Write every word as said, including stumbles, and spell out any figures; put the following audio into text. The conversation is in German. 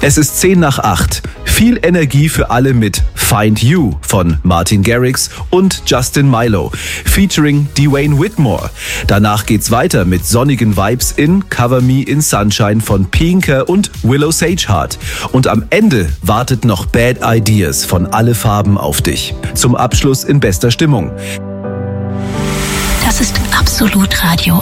Es ist zehn nach acht. Viel Energie für alle mit Find You von Martin Garrix und Justin Milo, featuring Dwayne Whitmore. Danach geht's weiter mit sonnigen Vibes in Cover Me in Sunshine von Pinker und Willow Sageheart. Und am Ende wartet noch Bad Ideas von Alle Farben auf dich. Zum Abschluss in bester Stimmung. Das ist Absolut Radio.